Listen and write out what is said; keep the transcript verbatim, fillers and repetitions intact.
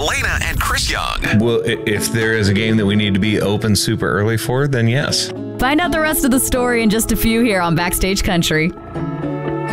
Elena and Chris Young. Well, i- if there is a game that we need to be open super early for, then yes. Find out the rest of the story in just a few here on Backstage Country.